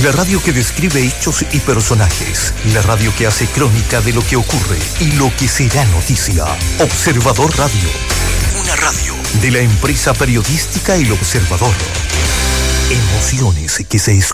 La radio que describe hechos y personajes. La radio que hace crónica de lo que ocurre y lo que será noticia. Observador Radio. Una radio de la empresa periodística El Observador. Emociones que se escuchan.